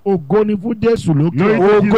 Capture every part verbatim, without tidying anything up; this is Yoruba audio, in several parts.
ògo ni fún Jésù lókè. Ògo.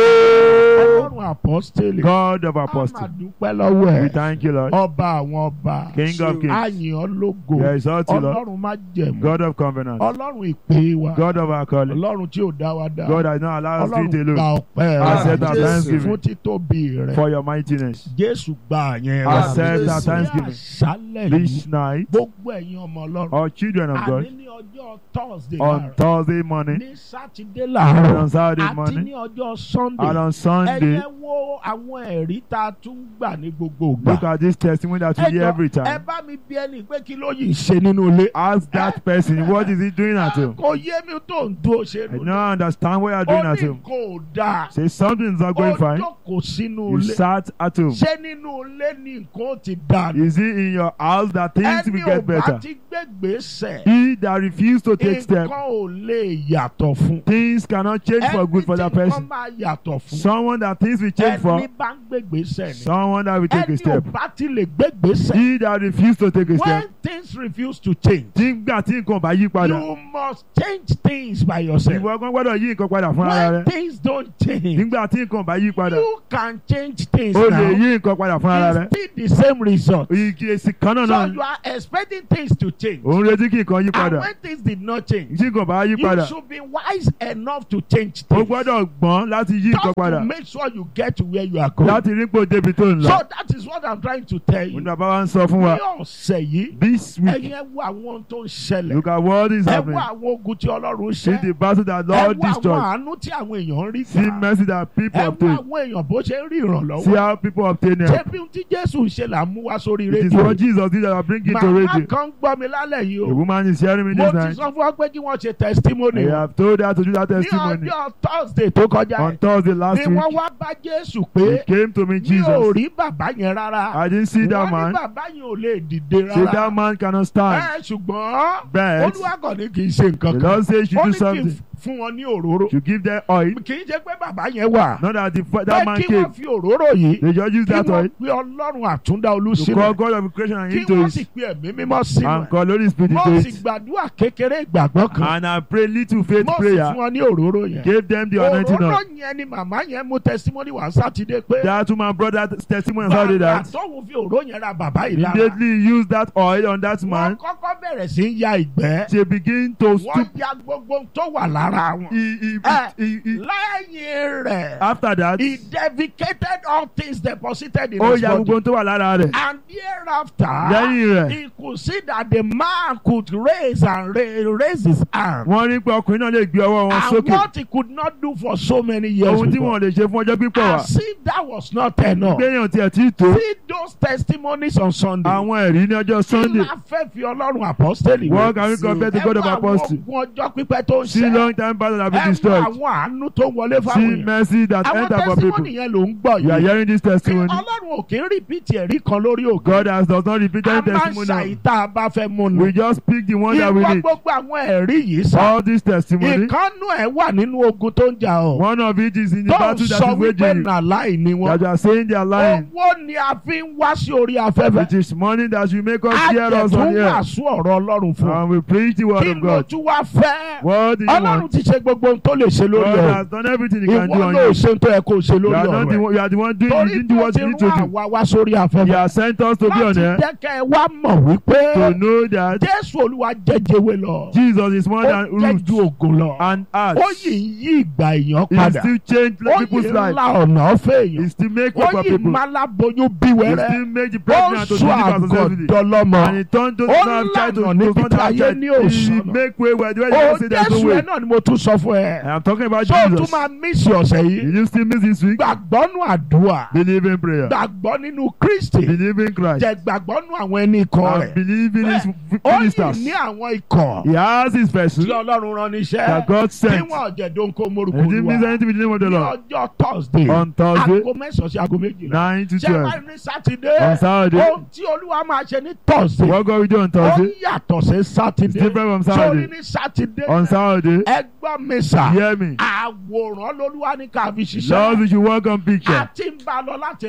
Ọlọ́run apọ́stélì. God of A apostles. máa dúpẹ́ lọ́wọ́ ẹ̀. We thank you, Lord. Ọba àwọn ọba. King of kings. A yìn ọ́ lógo. We exalt you, Lord. Ọlọ́run má jẹ̀mú. God of covenant. Ọlọ́run ìpè wa. God of our calling. Ọlọ́run tí ò dá wa dá. God has not allowed us to Ọlọ́run eat alone. gba ọpẹ́ Accept rẹ̀. our Fún thanksgiving títóbi rẹ̀. for your mightiness. Jésù gba àyẹn rẹ̀. Accept our Jésù. thanksgiving. Àṣálẹ̀ This yìí. night, Gbogbo ẹ̀yin ọmọ Ọlọ́run. all children of God, Àní ní ọjọ́ Thursday on láàárọ̀. Thursday morning, Ní Sátidé and láàárọ̀. on Saturday Àti morning, ní ọjọ́ Sunday. and on Sunday, Ẹyẹ wo àwọn ẹ̀rí tá a tún gbà ní gbogbo ìgbà. look at this testimony that we hear every Ẹ time. bá mi bí ẹni pé kí ló yìí ṣe nínú ilé. Ask that person, what is he doing at home? Kò yé mi tó ń dúró ṣe I nínú don't understand what you're doing Ó at ní home. kò dáa. Say something's not Ó going fine. jókòó sínú You ilé. sat at home. Ṣé nínú ilé ni nǹkan ó ti dà ní? Is it in your house that things Ẹni will ò get bá better? ti gbégbèsè. He that refused to take Nǹkan steps, ò lè yàtọ̀ fún. things cannot change for good for that Ẹni tí person. nǹkan máa yàtọ̀ fún. Someone that things will change for, Ẹni bá ń gbégbèsè ni. someone that will take a Ẹni ò step. bá ti lè gbégbèsè. He that refused to take a When step, things refuse to change. nígbà tí nǹkan bá yí padà, You must change things by yourself. ìwọ kan gbọ́dọ̀ yí nǹkan padà fún ara When rẹ. things don't change, Nígbà tí nǹkan bá yí padà, you can change things o lè now. yí nǹkan padà fún ara rẹ. It's still the same result. Igi èsì kan náà So náà you are expecting things to change. òun retí kí nǹkan yí And padà. when things did not change, Tí nǹkan bá yí you padà, should be wise enough to change o things. gbọ́dọ̀ gbọ́n láti yí nǹkan Just padà. to make sure you get to where you are going. Láti rí pò débi tó ń So lọ. that is what I'm trying to tell you. Òun bàbá wa ń sọ fún wa. Ní ọ̀sẹ̀ yìí, This week, ẹ̀yin ẹ wo àwọn ohun tó ń ṣẹlẹ̀. look at what is Ẹ wo happening. àwọn ogun tí Ọlọ́run See ṣẹ́. the battle that Ẹ Lord wo àwọn destroyed. àánú tí àwọn èèyàn ń rí See gbà. mercy that people Ẹ wo obtain. àwọn èèyàn bó ṣe ń rí See ìrànlọ́wọ́. how people obtain Ṣé help. bí ohun tí Jésù ń ṣe là ń mú wá sórí It is rédíò? what Jesus did that I bring it to Màmá radio. kan gbọ́ mi lálẹ́ yìí A o. woman is hearing me Mo this ti night. sọ fún ọ pé kí wọ́n ṣe testimony I wọn. have told her to do that Ní testimony. ọjọ́ Thursday tó kọjá On ẹ̀ Thursday last ni week, wọ́n wá bá Jésù he pé came to me, mi ò Jesus. rí bàbá yẹn rárá. I didn't see that Wọ́n ní man. bàbá yẹn ò lè dìde Say rárá. that man cannot stand. Ẹ ṣùgbọ́n But Olúwa kàn ní kì í ṣe nǹkan the kan. Lord says you Ó do ní kí n something. fún wọn ní òróró. You give them oil. Kì í ṣe pé bàbá yẹn wà. Not that the, Pé that man kí came. wọ́n fi òróró yìí. They just use Kí that oil wọ́n pe Ọlọ́run àtúndá olú to call sílẹ̀. God of creation and Kí into wọ́n it. sì pe ẹ̀mí mímọ́ sínú And ẹ̀. call Holy Spirit Mo into sì it. gbàdúrà kékeré ìgbàgbọ́ kan. And I pray little faith Mo sì prayer. fún wọn ní òróró yẹn. Gave them the anointing Òróró oil. yẹn ni màmá yẹn mú testimony wá Sátidé pé. That woman brought that testimony and how did Bàbá that. tóun fi òróró yẹn ra bàbá yìí lára. Immediately use that oil on that Wọ́n man. kọ́kọ́ bẹ̀rẹ̀ sí í ya ìgbẹ́. They begin to Wọ́n stoop. ya gbogbo tó wà lára wọn. He, he, Eh, he, he, Lẹ́yìn rẹ̀, after that, he defecated all things deposited in ó his ya body. gbogbo tó wà lára rẹ̀. And thereafter, Lẹ́yìn rẹ̀, he could see that the man could raise and ra- raise his arm. wọ́n rí pé ọkùnrin náà lè gbé ọwọ́ wọn And sókè. what he could not do for so many years Ohun tí before. wọn lè ṣe fún ọjọ́ pípọ̀ wá. As if that was not enough. Gbéyàn tiẹ̀ tí tó. See those testimonies on Sunday. Àwọn ẹ̀rí ní ọjọ́ Kí Sunday. la fẹ́ fi Ọlọ́run apọ́sítélì What can we compare to God of Apostles? Ẹ̀wọ̀n àwọn ogun ọjọ́ pípẹ́ tó ń See ṣe. long time battle have been Ẹ̀wọ̀n destroyed. àwọn àánú tó wọlé See fáwọn èèyàn. mercy that Àwọn enter for testimony people. yẹn ló ń gbọ́ You are yìí. hearing this Kí testimony. Ọlọ́run ò kí ń rìpítì ẹ̀rí kan lórí ògo. God has does not repeat A any máa ń testimony. ṣàyíta bá fẹ́ mú ni. We just pick the one that we Ìwọ need. gbogbo àwọn ẹ̀rí yìí sá. All this testimony. Ìkánú ẹ̀ wà nínú ogun tó ń jà ọ́. One of it is in the Tó ń battle that sọ is wípé waging you. nàláì ni wọ́n. That you are saying they are lying. Owó ni a fi ń wá sí orí afẹ́fẹ́. It is money that you make us hear us Àjẹ̀tún on here. wàásù ọ̀rọ̀ Ọlọ́run fún ọ. And we preach the word Kí of ló God. tún wá fẹ́? What do you Ọlọ́run want? ti ṣe gbogbo ohun tó lè ṣe lórí God ọ̀rọ̀. has done everything he can do Ìwọ on ló you. ṣe tó yẹ kó ṣe You lórí are not ọ̀rọ̀ the ẹ̀. one, you are the one doing, you Torí didn't do tó what ti you need rán to do. àwa wá sórí He afẹ́fẹ́. has sent us to be on Láti here jẹ́ kẹ́ ẹ wá mọ̀ wípé to know that Jésù Olúwa jẹjẹwé lọ. Jesus is more Ó than jẹ́ root ju ògùn lọ. and Ó earth. yìí ń yí ìgbà èèyàn He padà. still change Ó people's yìí ń life. la ọ̀nà ọ̀fẹ́ He èèyàn. still make Ó way for yìí people. máa láboyún bí He wẹ́rẹ́. still make the Ó pregnant to sọ deliver successfully. àgọ̀dọ̀ And he turned those Ó who have tried to lànà to níbi come tí out ayé child. ní He òṣànà. make way where the way Ó you say there's no Jésù way. ẹ̀ náà ni mo tún sọ fún ẹ. I am talking about So tún Jesus. máa mísì ọ̀sẹ̀ yìí. Did you still miss this week? Gbàgbọ́ nù àdúrà. Believe in prayer. Gbàgbọ́ nínú Kristi. Believe in Christ. Jẹ́ gbàgbọ́ nù àwọn ẹni ikọ̀ And rẹ̀. believe in his Ó yìí ministers. ní àwọn ikọ̀. He has his vessel Tí Ọlọ́run rán níṣẹ́. that God Tí sent. wọ́n jẹ̀dọ̀ nǹkan morúkọ And he didn't miss Olúwa. anything with the name of the Ní Lord. ọjọ́ Thursday. On Thursday, Aago mẹ́sàn-án sí aago méjìlá. nine to Ṣé wá twelve. ní Sátidé? On Saturday, Ohun tí Olúwa máa ṣe ní Thursday. what God will do on Ó Thursday yàtọ̀ sí is Sátidé. different from Sórí Saturday. ní Sátidé. On Saturday, Ẹ gbọ́ mi sà. hear me. Àwòrán lolúwa ní ká fi Lord, ṣiṣẹ́. we should work on picture. A ti ń bá a lọ láti last week.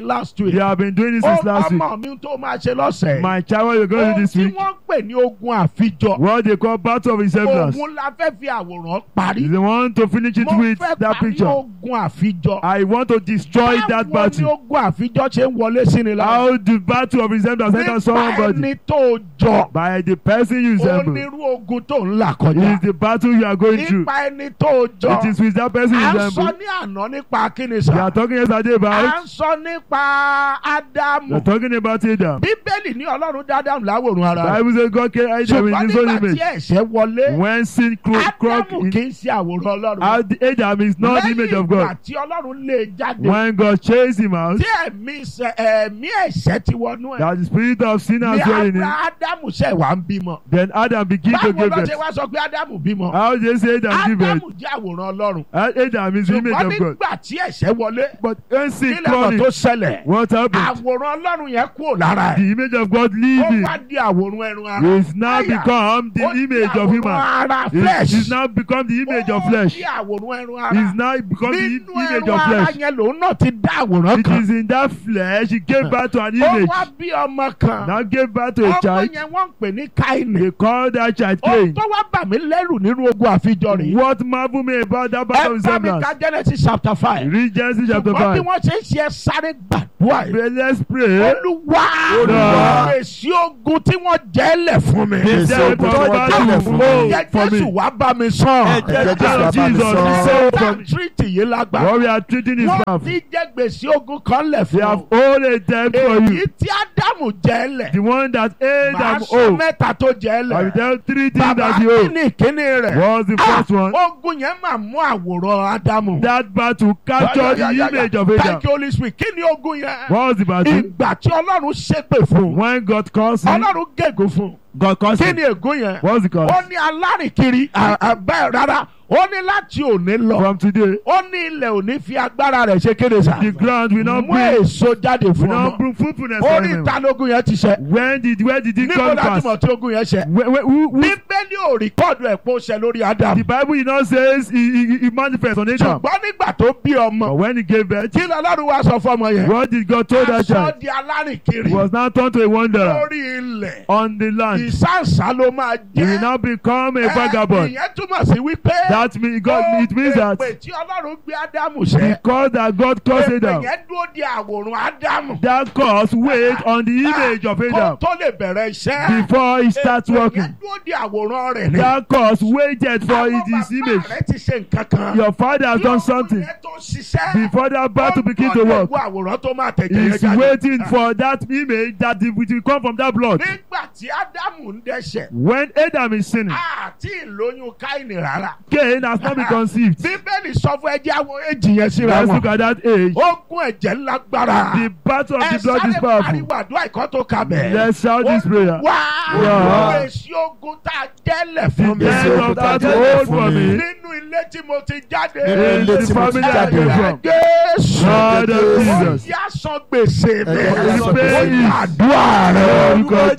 week. They have been doing this Ó since last week. ọmọ mi tó máa ṣe lọ́sẹ̀. My child, what you're going to do Ohun this tí week, wọ́n ń pè ní ogun àfijọ. what they call battle of resemblance. Ogun la fẹ́ fi àwòrán parí. They want to finish it Mo with fẹ́ that parí picture. ogun àfijọ. I want to destroy that Báwo ni battle. ogun àfijọ ṣe ń wọlé sí ni lára? How the battle of resemblance enter Nípa somebody? ẹni tó jọ. By the person you resemble. Onírú ogun tó ń là It kọjá. is the battle you are going through. Nípa ẹni tó jọ. It is with that person you À ń sọ resemble. ní àná nípa kíni We sà. are talking yesterday À about. ń sọ nípa We are Ádámù. talking about Adam. Bíbélì ní Ọlọ́run dá Ádámù láwòrán ara rẹ̀. Bible says God created Adam Ṣùgbọ́n in his own nígbà tí image. ẹ̀ṣẹ̀ wọlé, When sin cro- croc Ádámù in kì í ṣe àwòrán Ọlọ́run. Ad- Adam is not the image of Lẹ́yìn God. ìgbà tí Ọlọ́run lé e jáde. When God chased him out, Tí ẹ̀mí ṣe- ẹ̀mí ẹ̀ṣẹ̀ ti wọnú ẹ̀. that the spirit of sin Ní has dwelt in him. Abra- Ádámù ṣẹ̀ wá ń bímọ. Then Adam began to Báwo give ló birth. ṣe wá sọ pé Ádámù bímọ? How they say Adam give birth? Ádámù jẹ́ àwòrán Ọlọ́run. Adam is the image Ṣùgbọ́n of God. nígbà tí ẹ̀ṣẹ̀ wọlé, But when sin kí lẹ́mọ̀ tó crawled, ṣẹlẹ̀? what happened? Àwòrán Ọlọ́run yẹn kúrò lára ẹ̀. The image of God Ó leaving wá di àwòrán ẹran ara. is now Àyà. become the Ó di image of àwòrán human. ara Is flesh. is now become the image of flesh. Ó di àwòrán ẹran ara. Is now become the Nínú image ẹran of ara flesh. yẹn lòun náà ti dá àwòrán It kan. is in that flesh he gave birth to an Ó image. wá bí ọmọ kan. Now gave birth to a Ọmọ child. yẹn wọ́n ń pè ní Káínì. They call that child Ó Cain. tó wá bà mí lẹ́rù nínú ogun àfijọ́ rèé. What marvel me about that battle of Ẹ bá mi resemblance? ka Genesis chapter five. Read Genesis chapter Ṣùgbọ́n bí five. wọ́n ṣe ń ṣe sáré gbàdúrà yìí. Pray, let's pray. Olúwa Olúwa. èsì ogun tí wọ́n jẹ́lẹ̀ fún mi. Is there a ogun tí battle wọ́n jẹ́lẹ̀ fún mi. oh, Jẹ́ for Jésù me? wá bá mi sàn. Ẹ̀jẹ̀ Ẹ̀jẹ̀ Jésù Jésù bá mi Jesus sọ. is so Satan from tírìtì yìí lágbára. what we are treating is Wọ́n powerful. ti jẹ́ gbèsè ogun kan lẹ̀ They fún have ọ. all a debt for Èyí you. tí Ádámù jẹ́lẹ̀. The one that Màá Adam sọ owed. mẹ́ta tó I will jẹ́lẹ̀. tell three things Bàbá that he kí owed. ni ìkíní rẹ̀? Was the Ah, first one. Ogun yẹn máa mú àwòrán Ádámù. That battle captured Ya, ya, ya, the ya. image of Adam. Thank you, Holy Spirit. Kí ni ogun yẹn? What was the battle? Ìgbà tí Ọlọ́run ṣépè fún. When God caused him, Ọlọ́run gégùn fún. God caused Kí him. ni ègún yẹn? What was the cause? Ó ní alárìnkiri à- à- bẹ́ẹ̀ rárá. Ó ní láti òní lọ. From today, Ó ní ilẹ̀ òní fi agbára rẹ̀ ṣe kéde sá. the ground will not Mú bring, èso jáde will fún not ọmọ. bring fruitfulness for Orí him. ìtanógún yẹn ti ṣẹ. When did where did it Níbo come la past? ti mọ̀ tí ogun yẹn ṣẹ? Where, where, who, who, Bíbélì ò rìkọ́dù ẹ̀ pé ó ṣẹ lórí Ádámù. the Bible, you know, says he, he, he manifests on Adam. Ṣùgbọ́n nígbà tó bí But ọmọ. when he gave birth, Kí lọ́lọ́run wá sọ fọ́mọ yẹn? what did God told that child? Aṣọ di alárìnkiri. He was now turned to a wanderer Lórí ilẹ̀. on the land. Ìsáǹsá ló máa He will jẹ́. now become a Ẹ, vagabond. Ìyẹn túmọ̀ sí wípé. That means God, it means that Èpè tí Ọlọ́run gbé Ádámù ṣẹ́. because that God caused Èpè Adam, yẹn dúró di àwòrán Ádámù. that cause weight on the image of Kó Adam tó lè bẹ̀rẹ̀ iṣẹ́. before he starts Èpè working. yẹn dúró di àwòrán rẹ̀ ni. That cause waited for Àwọn his bàbá image. rẹ̀ ti ṣe nǹkan kan. Your father has done something Kí ọkùnrin yẹn tó ṣiṣẹ́. before that battle begin to work. Ó àwòrán tó máa tẹ̀jẹ̀ yẹn He's jáde. waiting for that image that it will come from that blood. Nígbà tí Ádámù ń dẹ́ṣẹ̀. When Adam is sinning, Àti ìlóyún Káínì rárá. Cain has not been conceived. Bíbélì sọ fún ẹjẹ́ àwọn èjì yẹn síra Let's wọn. look at that age. Ogun ẹ̀jẹ̀ lágbára. The battle of Ẹ the blood is sáré powerful. pariwo àdúrà ìkọ́ tó ka bẹ̀. Let's shout this prayer. Wá Wá. èsì ogun tá a jẹ́lẹ̀ fún mi. The death of that hold for me. Nínú ilé tí mo ti jáde. Nínú ilé In the tí mo ti family I jáde came wá. from. Jésù. God of Ó Jesus. yá san gbèsè mi. Ẹ yá san Ó gbèsè mi. yá àdúrà rẹ̀. Orúkọ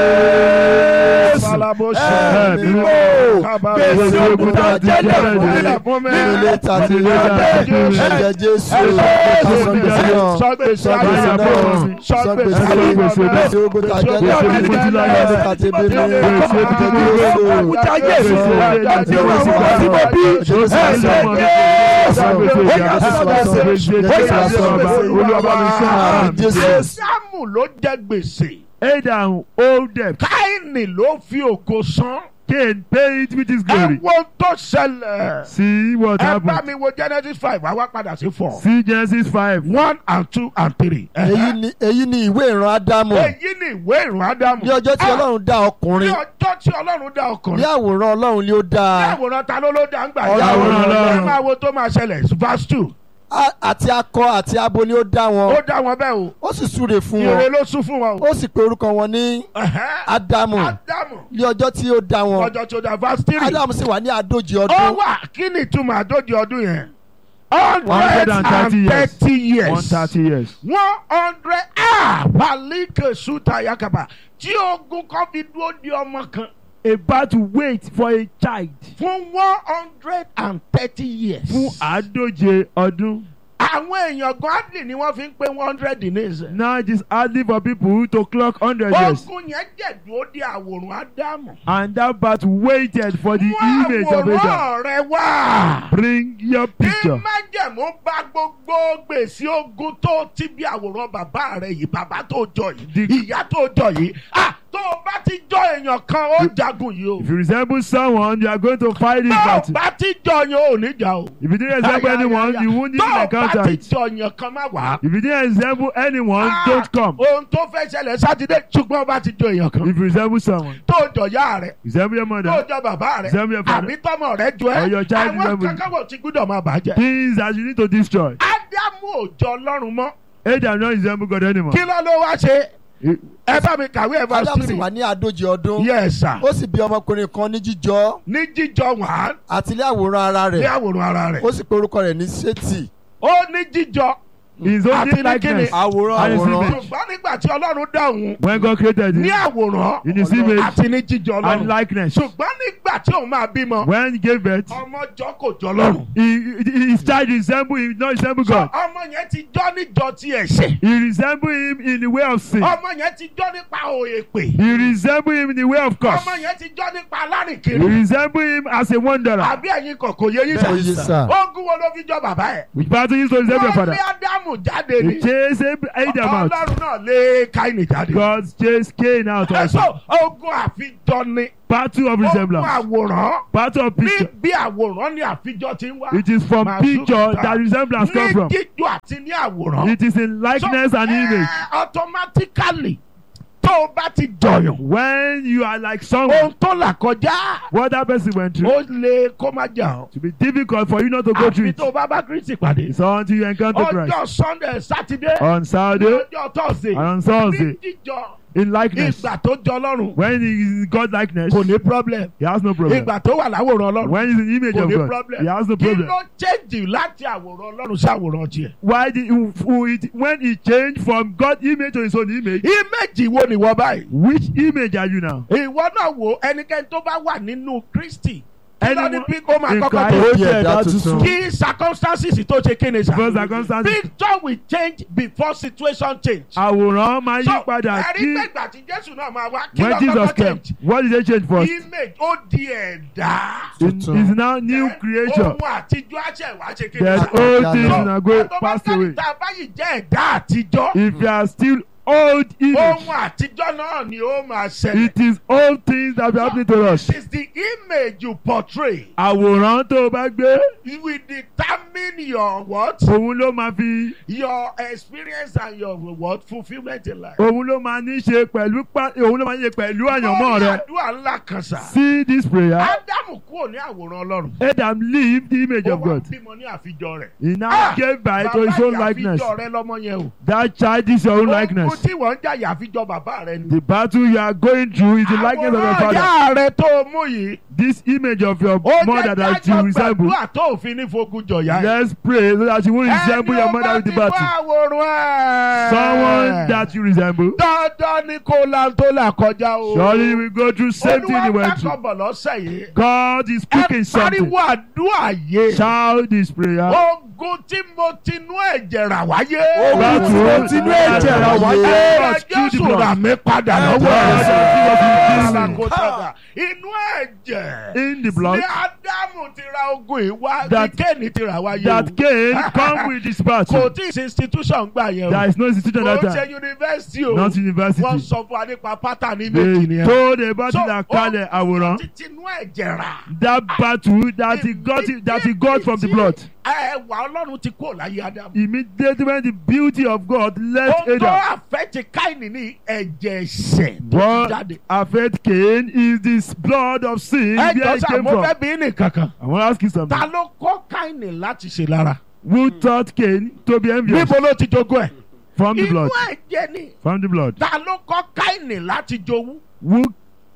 Jésù. Balabó Ẹ ṣe. mímọ́. Kábàárẹ̀. Gbèsè ogun tá a jẹ́lẹ̀ fún mi. Jẹ́lẹ̀ fún mi. Nínú ilé tá a ti rí rà. Ẹ̀jẹ̀ Jésù. Ẹ̀sán gbèsè náà. Sọ gbèsè Sọ ayé gbèsè náà. náà. Sọ Sọ gbèsè gbèsè ayé náà. náà. Gbèsè ogun tá a jẹ́lẹ̀ Gbèsè fún mi. ogun tá a jẹ́lẹ̀ Nínú ilé tá a ti bí mi. Ẹ̀jẹ̀ Jésù. Ádámù ló jẹ gbèsè. Adam owed debt. Káínì ló fi ògo san. Cain paid it with his Ẹ glory. wo tó ṣẹlẹ̀. See what Ẹ bá happened. mi wo Genesis five, wá wá padà sí four. See Genesis five. One and two and three. Èyí ni èyí ni ìwé ìran Ádámù. Èyí ni ìwé ìrùn Ádámù. Ní ọjọ́ tí Ọlọ́run dá Ní ọkùnrin, ọjọ́ tí Ọlọ́run dá ní ọkùnrin. àwòrán Ọlọ́run ni ó dá Ní àwòrán ta ló ló dá ń gbà Ọlọ́run yá. Ọlọ́run. Ẹ máa wo tó máa ṣẹlẹ̀ verse two. a. Àti akọ àti abo ni ó dá Ó wọn. dá wọn bẹ́ẹ̀ o. Ó sì súre fún Ire wọn. ló sún fún wọn o. Ó sì pe orúkọ wọn ní Ẹ̀hẹ́. Ádámù. Ádámù. Ní ọjọ́ tí ó dá wọn. Ọjọ́ tó dá verse three. Ádámù sì wà ní àádójì Ó ọdún. wà kí ni ìtumọ̀ àdójì ọdún yẹn? One hundred and thirty years. thirty years. One thirty years. One hundred ah palike suta yakaba tí ogun kan fi dúró di ọmọ kan About to wait for a child. fún one hundred and thirty years. Fún àádóje ọdún. Ah, àwọn èèyàn gan adley ni wọ́n fi ń pé one hundred ní ìsẹ̀. Now it is hardly for people to clock hundred years. ogun yẹn jẹ̀dúró di àwòrán Ádámù. And that part waited for the mú image of Adam. àwòrán rẹ wá. Bring your Bí picture. májẹ̀mú bá gbogbo gbèsè ogun tó ti bí àwòrán bàbá rẹ̀ yìí, bàbá tó jọ yìí, The- ìyá tó jọ yìí, ah, tó o bá ti jọ èèyàn kan ó jagun yìí o. If you resemble someone, you are going to fight this Tó o battle. bá ti jọ yẹn ò ní jà o. If you didn't resemble Ay, ay, anyone, ay, ay. you won't Tó even o encounter bá ti it. jọ yẹn kan má wá. If you didn't resemble anyone, Ah, don't come. ohun tó fẹ́ ṣẹlẹ̀ sátidé ṣùgbọ́n o bá ti jọ èèyàn kan. If you resemble someone, Tó o jọ yá rẹ̀, resemble your tó o mother, jọ bàbá rẹ̀, resemble your father, àbí tọ́mọ rẹ̀ jọ Or ẹ́, your child àwọn resemble- kankan wọ̀ tí gbúdọ̀ máa bàjẹ́. things that you need to destroy. Ádámù ò jọ Ọlọ́run mọ́. Adam not resemble God anymore. Kí ló ló wá ṣe? He- Ẹ bá mi kàwé ẹ̀ verse Ádámù sì three. wà ní àádóje ọdún. Yes sir. Ó sì bí ọmọkùnrin kan ní jíjọ Ní jíjọ wá àti ilé àwòrán ara ní rẹ̀. àwòrán ara Ó rẹ̀. sì pe orúkọ rẹ̀ ní Sétì. Ó ní jíjọ. His Àti own ní likeness. kíni? Àwòrán And his àwòrán. image. Ṣùgbọ́n nígbà tí Ọlọ́run dáhùn When God created ní him àwòrán in his image àti ní jíjọ and Ọlọ́run. likeness, Ṣùgbọ́n nígbà tí òun máa bímọ, when he gave birth, ọmọ jọ kò jọ Ọlọ́run. he, he- his child resemble him, not resemble Sọ God. ọmọ yẹn ti jọ́ níjọ ti ẹ̀ṣẹ̀. He resemble him in the way of sin. Ọmọ yẹn ti jọ́ nípa òye pè. He resemble him in the way of curse. Ọmọ yẹn ti jọ́ nípa He alárìnkiri. resemble him as a wanderer. Àbí ẹ̀yin kọ̀kọ̀ yẹ yín Ó yé sà. sà. Ogun wo ló fi jọ bàbá ẹ̀? Which battle used to resemble your Wọ́n father? lé Ádámù jáde He ni. chased Adam out. Ọlọ́run náà lé Káínì jáde. God chased Cain out also. Ẹ̀sọ́ ogun àfijọ́ ni. Battle of Ogun resemblance. àwòrán. Battle of picture. Níbi àwòrán ni àfijọ́ ti ń wá. It is from Màá picture sùn that ta. resemblance come Ní from. jíjọ àti ní àwòrán. It is in likeness and image. eh, automatically tó o bá ti jọyàn. When you are like someone, Ohun tó là kọjá. what that person went through, Ó lè kó má jà ọ́. to be difficult for you not to go through Àfi it. tó o bá bá Kristi pàdé. It's until you encounter Christ. Ọjọ́ Sunday Saturday. On Saturday Ọjọ́ Thursday. and on Thursday, Ní jíjọ. in likeness. Ìgbà tó jọ Ọlọ́run. When he is in God likeness, Kò ní problem. he has no problem. Ìgbà tó wà láwòrán Ọlọ́run. When he is in the image Kò of ní God, problem. he has no Kí problem. ló change láti àwòrán Ọlọ́run sí àwòrán tiẹ̀? Why did he, who it, when he changed from God's image to his own image? Ìméjì wo ni wọ́n báyìí? Which image are you now? Ìwọ náà wo ẹnikẹ́ni tó bá wà nínú Kristi. Kí ló ní Anyone bí kó máa in kọ́kọ́ Christ tó? Ó di ẹ̀dá tuntun. Kí circumstances tó ṣe kéde sá. Because circumstances, Picture will change before situation change. àwòrán máa yí So padà ẹ̀rí kí pẹ̀gbà tí Jésù náà máa wá. Kí when ló Jesus kọ́kọ́ came. change? What did they change first? Image ó di ẹ̀dá. It Tuntun. is now new creation. Ohun àtijọ́ àṣẹ wá ṣe kéde That sá. old things So, now go pass away. tá a bá yìí jẹ́ ẹ̀dá àtijọ́. If you are still old image, Ohun àtijọ́ náà ni ó máa ṣẹlẹ̀. it is old things that are happening to us. It is the image you portray. Àwòrán tó o bá gbé, It will determine your what? òun ló máa fi, Your experience and your what? Fulfilment in life. òun ló máa ní ṣe pẹ̀lú, pa- òun ló máa ní ṣe pẹ̀lú àyànmọ́ Lórí rẹ. àdúrà ńlá kan sà. See this prayer. Ádámù kúrò ní àwòrán Ọlọ́run. Adam lived the image Ó of wá God. bímọ ní àfijọ́ rẹ̀. He now Ah, gave birth to his Bàbá own ìyá likeness. àfijọ́ rẹ lọ́mọ yẹn o. That child is your own Ogun likeness. tí wọ́n ń jà yà àfijọ́ bàbá rẹ ni. The battle you are going through is the likeness of your Àwòrán father. ìyá rẹ tó mú yìí. This image of your Ó mother jẹ́ that you dájọ́ resemble. gbàdúrà tó òfin ní fogun jọ̀yà. Let's pray so that you won't resemble your mother with the battle. àwòrán ẹ̀. Someone that you resemble. Dandan ni kò la tó là kọjá o. Surely you will go through same thing you went through. Olúwa bá kọ̀bọ̀ lọ́sẹ̀ yìí. God is speaking Ẹ something. pariwo àdúrà yé. Shout this prayer. Ogun tí mo ti nú ẹ̀jẹ̀ rà wáyé. Ogun tí mo ti nú ẹ̀jẹ̀ rà wáyé. Ẹ Jésù rà mí padà lọ́wọ́ Ẹ ẹ̀. Jésù. Alákòóso. Inú ẹ̀jẹ̀. In the blood Ní Ádámù ti ra ogun yìí wá. Ní That- Kéènì ti rà wáyé o. that came come with this Kò battle. tí ì sí institution gbà yẹn o. There is no institution Kò that ṣe time. university o. Not university. Wọ́n sọ fún wa nípa pátánì méjì They nìyẹn. told about So, it that kalẹ̀ àwòrán. títí inú ẹ̀jẹ̀ rà. That battle that he got that he got from the blood. Ẹwà Ọlọ́run ti kúrò láyé Ádámù. Immediately when the beauty of God left Ohun tó Adam. àfẹ́tì Káínì ní ẹ̀jẹ̀ ẹ̀ṣẹ̀ tó ti What jáde. affect Cain is this blood of sin Ẹ where jọ it sá, came mo from. fẹ́ bí ní kankan. I want to ask you something. Ta ló kọ́ Káínì láti ṣe lára? Who taught Cain to be envious? Níbo ló ti jogún ẹ̀? From the Inú blood. ẹ̀jẹ̀ ni. From the blood. Ta ló kọ́ Káínì láti jowú? Who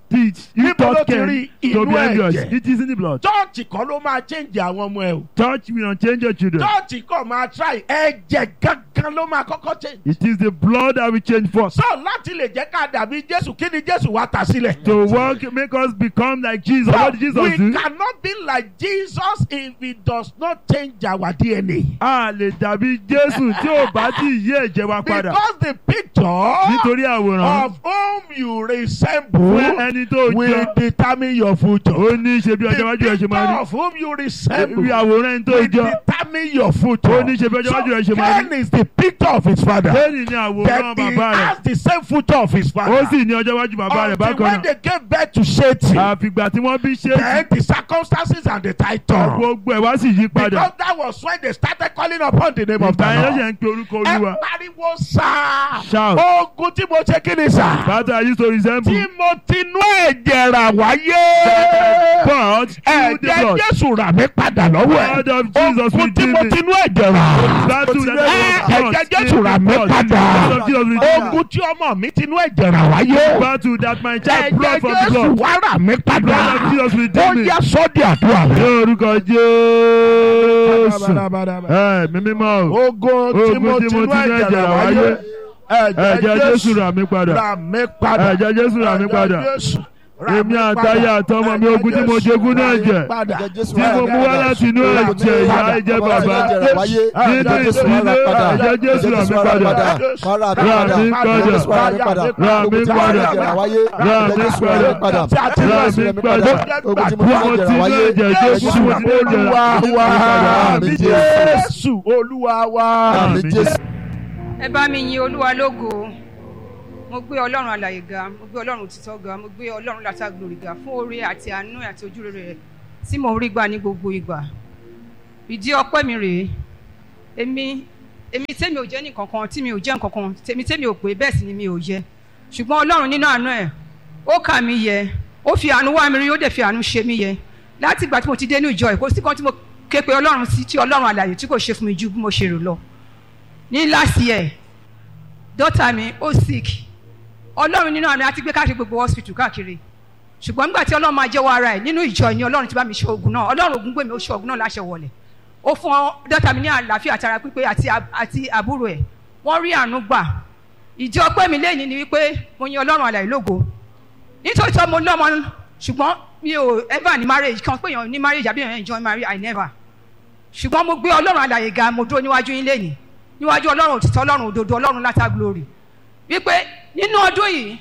teach, if Níbo ló God ti can, rí to inú be envious, ẹ̀jẹ̀? it is in the blood. Chọ́ọ̀chì kan ló máa change àwọn ọmọ ẹ o. Church will not change your children. Chọ́ọ̀chì kan máa try ẹ̀jẹ̀ gangan ló máa kọ́kọ́ change. It is the blood that will change first. So láti lè jẹ́ ká dàbí Jésù, kí ni Jésù wá tà sílẹ̀? To work, make us become like Jesus. So What did Jesus we do? cannot be like Jesus if he does not change our D N A. A lè dàbí Jésù tí ò bá tí ì yí ẹ̀jẹ̀ wa padà. Because the picture Nítorí àwòrán of whom you resemble fún ẹni tó will jọ, determine your future. ó ní í ṣe bí ọjọ́ The iwájú ẹ̀ ṣe máa picture rí. of whom you resemble Bí àwòrán ẹni tó will jọ, determine your future. ó ní í ṣe bí ọjọ́ iwájú ẹ̀ So ṣe máa rí. Cain is the picture of his father. Kéènì ni àwòrán That he bàbá rẹ̀. has the same future of his Ó father. sì ní ọjọ́ iwájú bàbá rẹ̀ Until bákan when náà. they gave birth to Satan, Àfìgbà tí wọ́n bí Ṣéètì, then the circumstances and the title. gbogbo ẹ̀ wá sì yí padà. Because that was when they started calling upon the name of the Ìgbà yẹn ló Lord. ṣe ń pe orúkọ Ẹ Olúwa. pariwo sá. Shout. Ogun tí mo ṣe kí ni sá? Father, I used to resemble Tí mo ti nú ẹ̀jẹ̀ rà wáyé. God through the Ẹ̀jẹ̀ blood. Jésù rà mí padà lọ́wọ́ ẹ̀. Blood of Jesus Ogun tí redeemed mo me. ti nú ẹ̀jẹ̀ rà. Battle that Ẹ, was Ẹ̀jẹ̀ Jésù rà mí blood. padà. Blood of Jesus redeemed me. Ogun tí ọmọ mi ti nú ẹ̀jẹ̀ rà wáyé. Battle that my child Ẹ̀jẹ̀ brought from the Jésù blood. wá rà mí padà. Blood of Jesus Ó redeemed me. yá sọ́dí àdúrà mi. Ní orúkọ Jésù. Ẹ mi mímọ́ o. Ogun tí mo ti nú ẹ̀jẹ̀ rà wáyé. Ẹ̀jẹ̀ Jésù rà mí padà. rà mí padà. Ẹ̀jẹ̀ Jésù rà mí padà. Ẹ̀jẹ̀ Jésù rà Èmi mí padà. àtayé àtọmọ mi ogun tí mo jogún náà jẹ. Tí mo mú wá láti inú ẹ̀jẹ̀ ìyá ẹ̀jẹ̀ bàbá. Nínú ìdílé ẹ̀jẹ̀ Jésù rà mí padà. Rà mí padà. Rà mí padà. Rà mí padà. Rà mí padà. Mo ti ní ẹ̀jẹ̀ Jésù tí mo ti ní ẹ̀jẹ̀ Olúwa wa. Jésù Olúwa wa. Ẹ bá mi yin Olúwa lógo. Mo gbé Ọlọ́run alààyè ga, mo gbé Ọlọ́run òtítọ́ ga, mo gbé Ọlọ́run látàgbòrì ga fún oore àti àánú àti ojúrere rẹ̀ tí mo rí gbà ní gbogbo ìgbà. Ìdí ọpẹ́ mi rèé. Èmi èmi tèmi ò jẹ́ nìkankan, tí mi ò jẹ́ nǹkankan, tèmi tèmi ò pé bẹ́ẹ̀ sì ni mi ò yẹ. Ṣùgbọ́n Ọlọ́run nínú àánú ẹ̀, ó kà mí yẹ, ó fi àánú wá mi rí, ó dẹ̀ fi àánú ṣe mí yẹ. Láti ìgbà tí mo ti dé ní ìjọ ẹ̀, kò sí kan tí mo ké pe Ọlọ́run sí tí Ọlọ́run alààyè tí kò ṣe fún mi ju bí mo ṣe rò lọ. Ní last year, daughter mi ó sick. Ọlọ́run nínú àmì àti gbé káàkiri gbogbo hospital káàkiri. Ṣùgbọ́n nígbà tí Ọlọ́run máa jẹ́wọ́ ara ẹ̀ nínú ìjọ ni Ọlọ́run ti bá mi ṣe oògùn náà. Ọlọ́run ògùn gbèmí ó ṣe oògùn náà láṣẹ wọlé. Ó fún daughter mi ní àlàáfíà àtara pípé àti àti àbúrò ẹ̀. Wọ́n rí àánú gbà. Ìdí ọpẹ́ mi lẹ́yìn ni wípé mo yin Ọlọ́run alààyè lógo. Nítorí tí mo lọ́mọ ṣùgbọ́n mi ò ever ní marriage kan pé èèyàn ní marriage àbí èèyàn enjoy marriage I never. Ṣùgbọ́n mo gbé Ọlọ́run alààyè ga, mo dúró níwájú yín lẹ́yìn. Níwájú Ọlọ́run òtítọ́, Ọlọ́run òdodo, Ọlọ́run látà glory. Wípé nínú ọdún yìí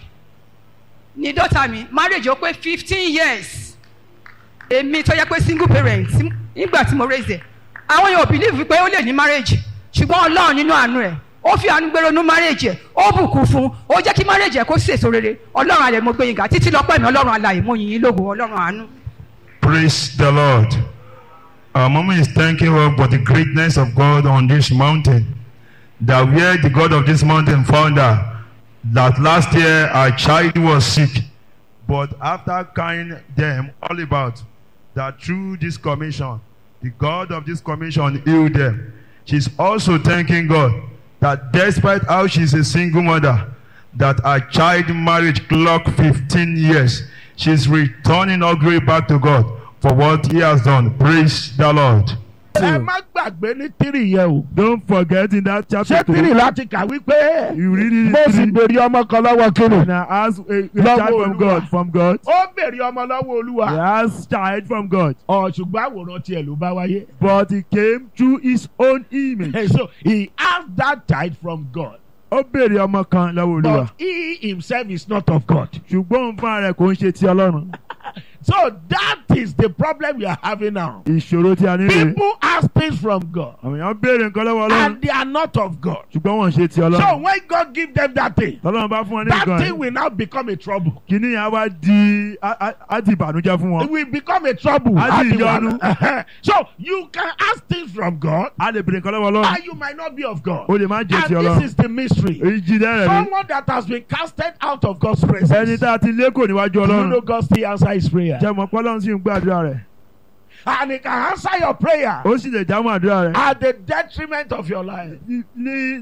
ni daughter mi marriage ó pé fifteen years. Èmi tó yẹ pé single parent nígbà tí mo raise ẹ̀. Àwọn èèyàn ò believe wípé ó lè ní marriage. Ṣùgbọ́n Ọlọ́run nínú àánú ẹ̀, ó fi àánú gbèrò nú marriage ẹ̀, ó bùkún fún, ó jẹ́ kí marriage ẹ̀ kó sèso rere. Ọlọ́run alààyè mo gbé yín ga, títí lọ́pẹ́ mi Ọlọ́run alààyè mo yìn yín lógo, Ọlọ́run àánú. Praise the Lord. Our mama is thanking God for the greatness of God on this mountain. That where the God of this mountain found her, that last year our child was sick, but after carrying them all about, that through this commission, the God of this commission healed them. She's also thanking God that despite how she's a single mother, that her child marriage clocked fifteen years, she's returning all glory back to God for what he has done. Praise the Lord. Ẹ má gbàgbé ní tírì yẹn o. Don't forget in that chapter Ṣé tírì láti kà wípé you read it mo sì in three. béèrè ọmọ kan lọ́wọ́ kíni? And I ask a, a Lọ́wọ́ child from Olúwa. God, from God. Ó béèrè ọmọ lọ́wọ́ He Olúwa. asked child from God. Ọ̀ ṣùgbọ́n àwòrán tiẹ̀ ló bá wáyé. But he came through his own image. Hey, so he asked that child from God. Ó béèrè ọmọ kan lọ́wọ́ Olúwa. But he himself is not of God. Ṣùgbọ́n òun fúnra rẹ̀ kò ń ṣe ti Ọlọ́run. So that is the problem we are having now. Ìṣòro tí a ní rèé. People ask things from God Àwọn èèyàn béèrè nǹkan lọ́wọ́ Ọlọ́run. and they are not of God. Ṣùgbọ́n wọ́n ń ṣe ti So Ọlọ́run. when God give them that thing, Tọ́lọ́run bá fún wọn ní that nǹkan thing yìí. will now become a trouble. Kìíní yẹn á wá di á- á- á di ìbànújẹ́ fún It wọn. will become a trouble. Á di Adi ìyọnu. wa- So you can ask things from God A lè béèrè nǹkan lọ́wọ́ Ọlọ́run. and you might not be of God. O lè má jẹ́ ti And Ọlọ́run. this is the mystery. Èyí jí dẹ́rẹ̀ rí. Someone that has been casted out of God's presence. Ẹni tá a ti lé kò níwájú Do you Ọlọ́run. know God still answer his prayer? Jẹ́ mọ̀ pé Ọlọ́run sì ń gbàdúrà rẹ̀. And he can answer your prayer Ó sì lè dáhùn àdúrà rẹ̀. at the detriment of your life. Ní lá-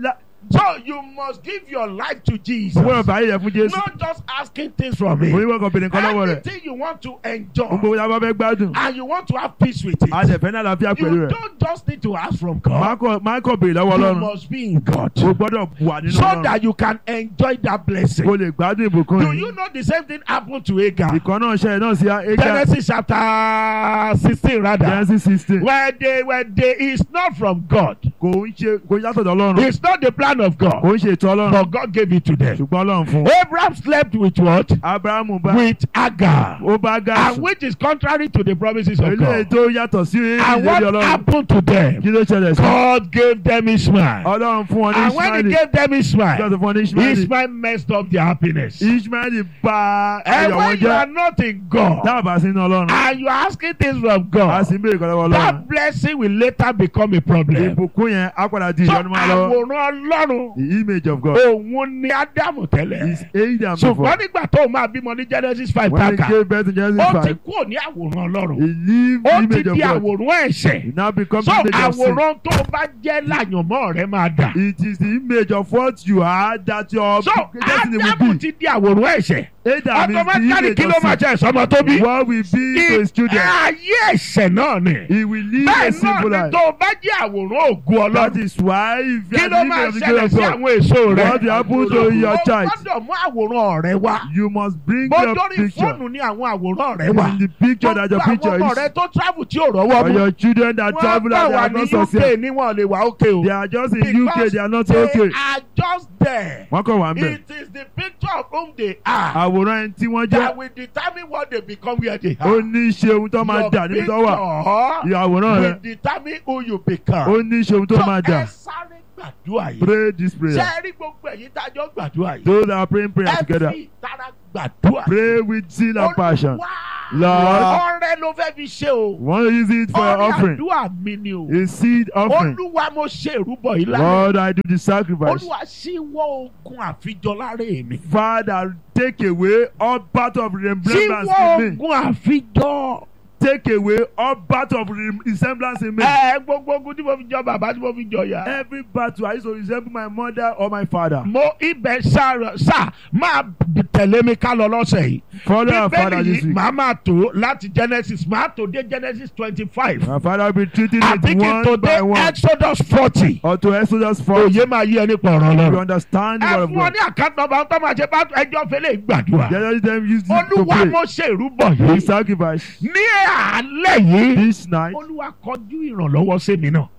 So you must give your life to Jesus. Owó ọ̀bà yìí yẹ fún Jésù. Not just asking things from him. Oníwọ̀n kan bèrè nǹkan lọ́wọ́ rẹ̀. Anything you want to enjoy. Gbogbo ìyá bá fẹ́ gbádùn. And you want to have peace with it. A ṣẹ̀fẹ̀ náà láfíà pẹ̀lú You rẹ̀. don't just need to ask from God. Máa kọ̀ bèrè lọ́wọ́ You Ọlọ́run. must be in God. O gbọ́dọ̀ wà nínú So Ọlọ́run. that you can enjoy that blessing. O lè gbádùn ìbùkún Do yìí. you know the same thing happened to Hagar? Ìkan náà ṣẹlẹ̀ náà sí Hagar. Genesis chapter sixteen rather. Genesis sixteen. Where they where they is not from God. Kò ń ṣe kò ń yàtọ̀ Ọlọ́run. It's not the plan of God. Kò ń ṣe ètò Ọlọ́run. But God gave it to them. Ṣùgbọ́n Ọlọ́run fún. Abraham slept with what? Abrahamu bá. With Hagar. Ó bá Hagar And sùn. which is contrary to the promises of Ilé God. ètò yàtọ̀ sí And ìlérí what Ọlọ́run. happened to them? Kí ló ṣẹlẹ̀ sí? God gave them Ishmael. Ọlọ́run fún wọn ní And when he Ishmael. gave them Ìjọba Ishmael, fún wọn ní Ishmael. Ishmael messed up their happiness. Ishmael bà And ayọ̀ wọn when you are jẹ́. not in God, Dábàá sínú Ọlọ́run. and you are asking things from A God, sì ń béèrè kan lọ́wọ́ Ọlọ́run. that blessing will later become a problem. Ìbùkún yẹn á padà di So ìyọnu máa lọ́wọ́. àwòrán Ọlọ́run, The image of God òun ni Ádámù tẹ́lẹ̀. is Adam before. Ṣùgbọ́n nígbà tó o máa bímọ ní Genesis five When he taka, gave birth to Genesis ó ti five, kúrò ní àwòrán he Ọlọ́run. lived Ó the ti image of di God. àwòrán ẹ̀ṣẹ̀. He now becomes So the image of sin. àwòrán tó o bá jẹ́ láyànmọ́ rẹ máa dà. It is the image of what you are that your So destiny will Ádámù be. ti di àwòrán ẹ̀ṣẹ̀. Adam is the Automatically image kí ló máa of sin. jẹ́ ìsọmọ tó bí? What will be to his children? Ayé ẹ̀ṣẹ̀ náà ni. He will live a Bẹ́ẹ̀ simple náà ni life. tó o bá jẹ́ àwòrán ògo That Ọlọ́run. is why if you Kí are ló living máa of the ṣẹlẹ̀ glory of sí God, àwọn èso rẹ? what will happen to your child? O gbọ́dọ̀ mú àwòrán rẹ wá. You must bring your Bọ́dọ̀rí picture. fóònù ni àwọn àwòrán rẹ wà. In the picture that your Gbogbo picture àwọn ọmọ is. rẹ tó travel tí ò rọ́wọ́ For mú. your children that Wọ́n travel bá and they wà are ní not U K success. ni wọ́n lè wà ókè o. They are just in U K, they are not okay. Because they are just there. Wọ́n kàn wá ń bẹ̀. It is the picture of whom they are Àwòrán ẹni tí wọ́n that jẹ́. will determine what they become where they Ó are. ní ṣe ohun tó máa Your dà níbi tó wà. picture Àwòrán will rẹ̀. determine who you become. Ó ní ṣe ohun tó So máa dà. ẹ sáré gbàdúrà yìí. Pray this prayer. Ṣé ẹ rí gbogbo ẹ̀yin tájọ́ gbàdúrà yìí? Those that are praying prayer Ẹ together. fi ìtara gbàdúrà. Pray with zeal and passion. Olúwa, Lord, ọrẹ ló fẹ́ fi ṣe o. want to use it for an Ọrẹ offering. àdúrà mi ni o. A seed offering. Olúwa mo ṣe ìrúbọ yìí lálẹ́. Lord, I do the sacrifice. Olúwa ṣíwọ́ ogun àfijọ́ lára mi. Father, take away all battle of remembrance Ṣíwọ́ in me. ogun àfijọ́. Take away all battle of rem- resemblance in me. Ẹ gbogbo ogun tí mo fi jọ bàbá tí mo fi jọ ya. Every battle I used to resemble my mother or my father. Mo ibẹ̀ sá sá máa tẹ̀lé mi ká lọ lọ́sẹ̀ yìí. Father and father Bíbélì this yìí week. màá máa tó láti Genesis màá tó dé Genesis twenty-five. My father will be treating Àti it kí n tó one dé by one. Exodus forty. Or to Exodus four. Òye máa yí ẹni pọ̀ ọ̀rọ̀ You lọ́rùn. understand the Ẹ word of fún ọ God. ní àkáǹtì nọ́mbà tó máa ṣe bá ẹjọ́ fẹ́lẹ́ gbàdúrà. Let them use it to Olúwa pray. mo ṣe ìrúbọ The yìí. sacrifice. Ní àálẹ̀ yìí. This night, Olúwa kọjú ìrànlọ́wọ́ sí mi náà.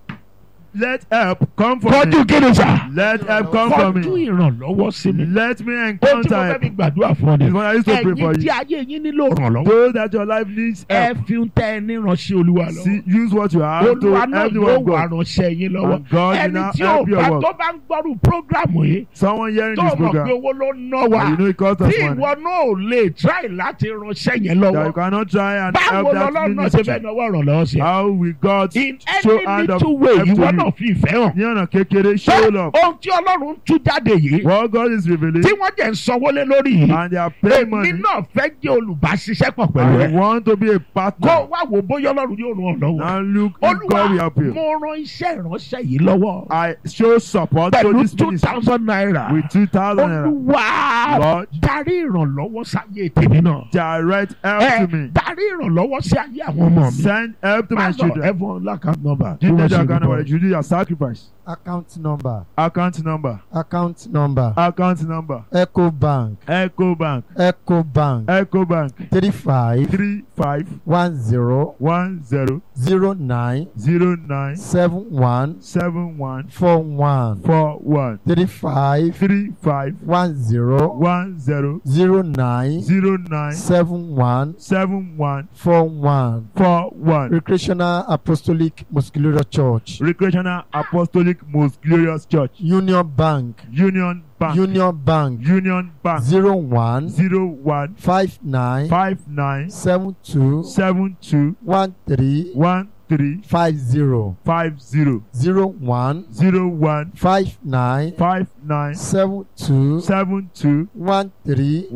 let help come from Kọjú me. kí ni sà? Let help come from Kọjú me. ìrànlọ́wọ́ sí mi. Let me Ohun tí mo encounter fẹ́ help. fi gbàdúrà fún ọ ni. It's what I used to pray for Ẹ̀yin tí you. ayé yín nílò ìrànlọ́wọ́. Those that your life needs Ẹ help. fi ń tẹ́ ẹ ní ránṣẹ́ Olúwa lọ́wọ́. See, use what you have to Olúwa náà help the yóò word of wà God. ránṣẹ́ yín lọ́wọ́. And God will Ẹni now tí ò help your bá work. tó bá ń gbọ́rù prógrámù yìí Someone hearing tó this mọ̀ pé program, owó ló ná wa and you know it costs us tí money, ìwọ náà ò lè try láti ránṣẹ́ yẹn that you lọ́wọ́. cannot try and Báwo help that lọ́lọ́run náà ṣe fẹ́ ministry. náwó ìrànlọ́wọ́ sí ẹ? How will God In show any hand of little way help ìwọ to náà you? fi ìfẹ́ hàn. Ní ọ̀nà kékeré, show Ṣé love. ohun tí Ọlọ́run ń tú jáde yìí What God is revealing, tí wọ́n jẹ́ ń sanwó lé lórí yìí and they are paying èmi money. náà fẹ́ jẹ́ olùbáṣiṣẹ́pọ̀ pẹ̀lú I ẹ. want to be a Kó partner. o wá wò bóyá Ọlọ́run yóò ràn ọ́ lọ́wọ́. Now look, if God will Olúwa help you. mo ran iṣẹ́ ìránṣẹ́ yìí lọ́wọ́ I show support to pẹ̀lú this two ministry thousand naira. with two thousand naira. Olúwa Lord, darí ìrànlọ́wọ́ sáyé tèmi náà. direct help Ẹ to me. darí ìrànlọ́wọ́ sí ayé àwọn ọmọ mi. Send help to my Pásítọ̀ children. Ẹ̀fọn lákàtúntì nọ́mbà. Give them the account number. You do your sacrifice. account number Account number. account number Account number. Ecobank Echo Bank. Ecobank Echo Bank. three five Three five one zero one zero zero nine zero nine seven one seven one four one four one. three five Three five one zero one zero zero nine zero nine seven one seven one four one. four one. Recreational Apostolic Muscular Church, Recreational Apostolic Most Glorious Church. Union Bank, Union Bank. Union Bank, Union Bank. zero one Zero one five nine five nine seven two seven two one three one three five zero five zero zero one zero one five nine five nine seven two seven two one three one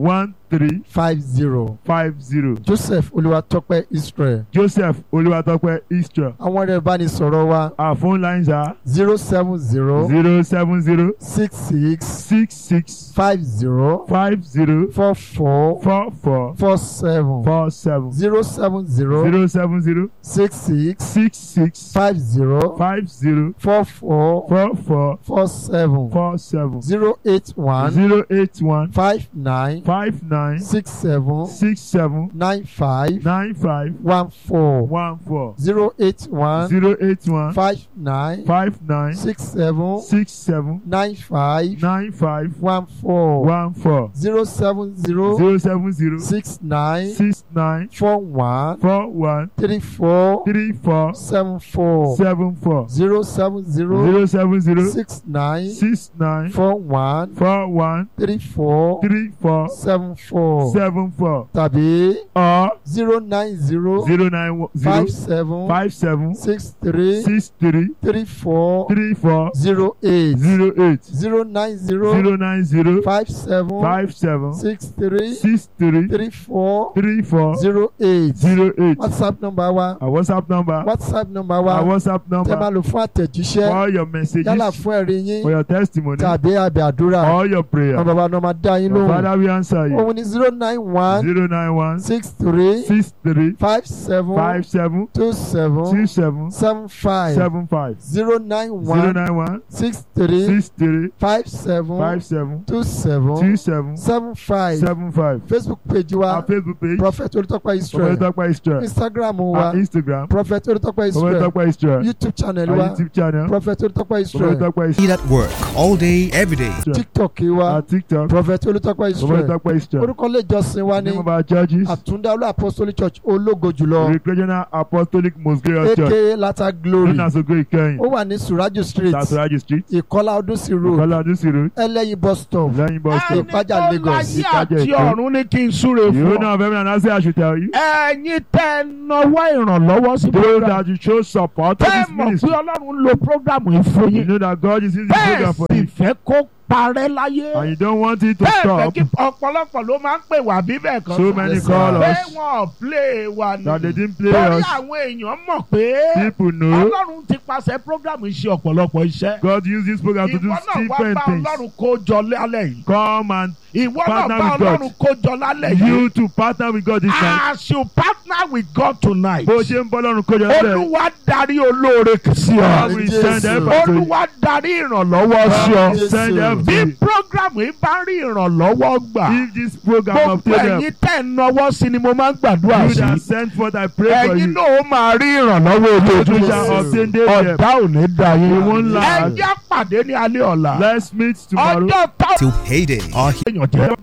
three five zero. five zero. Joseph Olúwatópẹ́ Israel. Joseph Olúwatópẹ́ Israel. Àwọn ẹ̀rọ ìbánisọ̀rọ̀ wa Our phone lines are zero seven zero zero seven zero six six six six five zero five zero four four four four four seven four seven zero seven zero zero seven zero six six six six five zero five zero four four four four four seven four seven zero eight one zero eight one five nine five nine six seven six seven nine five nine five one four one four zero eight one zero eight one five nine five nine six seven six seven nine five nine five one four one four zero seven zero zero seven zero six nine six nine four one four one three four three four seven four seven four zero seven zero zero seven zero six nine six nine four one four one three four three four seven four seven four tàbí or zero nine zero zero nine one zero five seven five seven six three six three three four three four zero eight zero eight zero nine zero zero nine zero five seven five seven six three six three three four three four zero eight zero eight. whatsapp number wa Our WhatsApp number. whatsapp number Our wa WhatsApp tẹ́ máa number. lò fún For àtẹ̀jíṣẹ́ all your messages. yálà fún ẹ̀rí yín For your testimony. tàbí àbẹ̀ àdúrà All your prayer. àwọn bàbá náà máa dá yín Your lóhùn Father will answer you. òun ni zero nine one Zero nine one six three six three five seven five seven two seven two seven seven five seven five. zero nine Zero one nine one six three six three five seven five seven two seven two seven seven five seven five. facebook page Our wa Facebook page. prophet Olútópẹ́ Israel Olútópẹ́ Israel. instagram wa Our Instagram. prophet Olútópẹ́ Israel Olútópẹ́ Israel. youtube channel Our wa YouTube channel. prophet Olútópẹ́ Israel Olútópẹ́ Eat at work all day, every day. Israel. tiktok wa Our TikTok. prophet Olútópẹ́ Israel Olútópẹ́ Israel. orúkọ ilé ìjọsìn wa ní Name of our churches. àtúndá olú apostolic church ológo jùlọ Regional Apostolic Most Glorious Church. aka lata glory Known as Ogo Ikeyin. ó wà ní suraju street Tasaraji Street. ìkọlá ọdúnsì road Kọ́lá Adúsí Road. ẹlẹ́yin bus stop Lẹ́yìn bus stop. Ìpájà Lagos. láyé àti ọ̀run ní kí n súre You fún ọ. know of every announcement I should tell you. ẹ̀yin tẹ́ ẹ nawọ́ ìrànlọ́wọ́ sí Those program. that you show support to tẹ́ ẹ this mọ̀ ministry. pé ọlọ́run ń lo program yìí fún You yín. know that God is using this bẹ́ẹ̀ program for sì you. fẹ́ kó parẹ́ láyé. And you don't want it to bẹ́ẹ̀ fẹ́ stop. kí ọ̀pọ̀lọpọ̀ ló máa ń pè wá bíbẹ̀ kan. So many Yes, call sir. pé us wọn ò play wa ni. that they didn't play torí us. àwọn èèyàn mọ̀ pé People know ọlọ́run ti pàṣẹ program yìí ṣe ọ̀pọ̀lọpọ̀ iṣẹ́. God used this program to do ìwọ náà wá different bá things. ọlọ́run kó jọ lálẹ́ yìí. Come and ìwọ náà Partner bá with God. ọlọ́run kó jọ lálẹ́ yìí. you to partner with God this time. as you partner with God tonight. Bó ṣe ń bọ́ lọ́run kójọ lọ́rẹ̀. olúwa darí olóore sí God ọ. will send help to you. olúwa darí ìrànlọ́wọ́ sí God ọ. will send help to bí you. program yìí bá rí ìrànlọ́wọ́ gbà. If this program gbogbo obtain help, ẹ̀yin tẹ̀ ń náwó sí ni mo máa ń gbàdúrà you that sí. send forth I pray for ẹ̀yin you. náà ó máa rí ìrànlọ́wọ́ You ojoojúmọ́. shall obtain daily help. ọ̀dà ò ní dá You yín. won't lie. ẹ jẹ́ pàdé ní alẹ́ ọ̀la. Let's meet tomorrow. ọjọ́ táwọn Till payday. Our èèyàn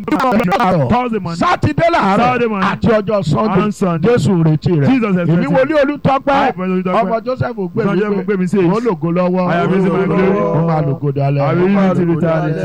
jẹ́ Thursday morning. sátidé Saturday làárọ̀ morning. àti ọjọ́ sunday And Sunday. jésù retí rẹ̀. Jesus is èmi waiting. wòlíì olùtọ́pẹ́ I, Prophet Olutọpẹ. ọmọ joseph Son Joseph ògbémi Ogbemi pé says, òun lògo lọ́wọ́ I am raising my glory. ó máa lògo dalẹ̀. I will use it to return it.